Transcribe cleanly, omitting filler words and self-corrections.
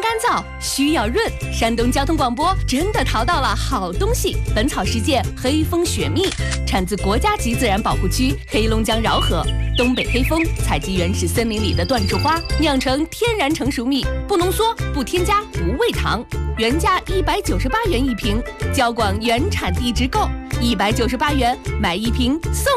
干燥，需要润。山东交通广播真的淘到了好东西！本草世界黑蜂雪蜜，产自国家级自然保护区黑龙江饶河。东北黑蜂采集原始森林里的椴树花，酿成天然成熟蜜，不浓缩，不添加，不喂糖。原价198元一瓶，交广原产地直购，198元买一瓶送